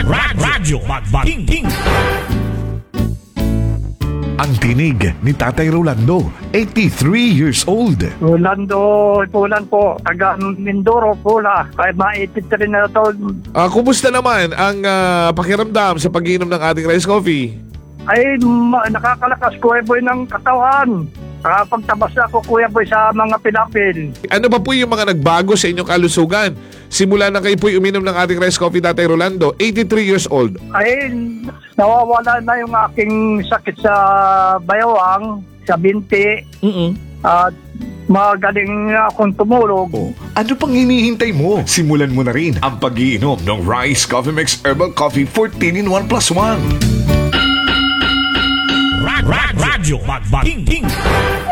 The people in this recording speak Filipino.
Radyo Magbating. Ang tinig ni Tatay Rolando, 83 years old. Rolando Pulan po, taga Mindoro, Pula. Kahit ma-83 na taon. Kumusta naman ang pakiramdam sa pag-iinom ng ating rice coffee? Ay, nakakalakas Kuya Boy ng katawan. Pagtabas ako Kuya Boy sa mga pilapil. Ano ba po yung mga nagbago sa inyong kalusugan? Simula na kayo po'y uminom ng ating rice coffee, Tatay Rolando, 83 years old. Ay, nawawala na yung aking sakit sa bayawang, sa binti. At magaling na akong tumulog. Ano pang hinihintay mo? Simulan mo na rin ang pag-iinom ng Rice Coffee Mix Herbal Coffee 14 in 1 plus 1. Radyo Magbating.